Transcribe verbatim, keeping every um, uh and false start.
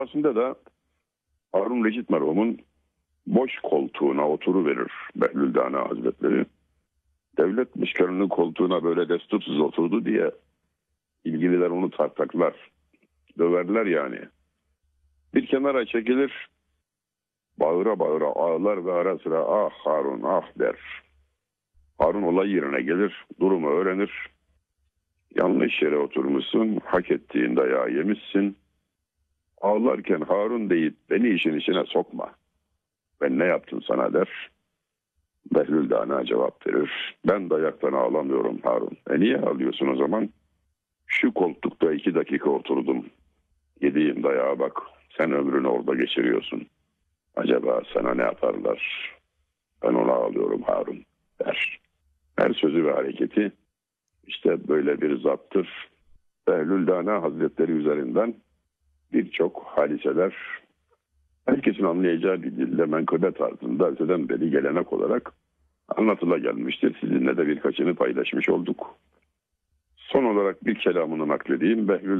Aslında da Harun Reşit merhumun boş koltuğuna oturuverir Behlül Dana Hazretleri. Devlet başkanının koltuğuna böyle destursuz oturdu diye ilgililer onu tartaklar, döverler yani. Bir kenara çekilir, bağıra bağıra ağlar ve ara sıra ah Harun ah der. Harun olay yerine gelir, durumu öğrenir. Yanlış yere oturmuşsun, hak ettiğin dayağı yemişsin. Ağlarken Harun deyip beni işin içine sokma. Ben ne yaptım sana der. Behlül Dana cevap verir. Ben dayaktan ağlamıyorum Harun. E niye ağlıyorsun o zaman? Şu koltukta iki dakika oturdum. Yediğim dayağa bak. Sen ömrünü orada geçiriyorsun. Acaba sana ne yaparlar? Ben ona ağlıyorum Harun der. Her sözü ve hareketi işte böyle bir zattır. Behlül Dana Hazretleri üzerinden birçok hadiseler herkesin anlayacağı bir dilde menkıbe tarzında öteden beri gelenek olarak anlatıla gelmiştir. Sizinle de birkaçını paylaşmış olduk. Son olarak bir kelamını nakledeyim. Behlül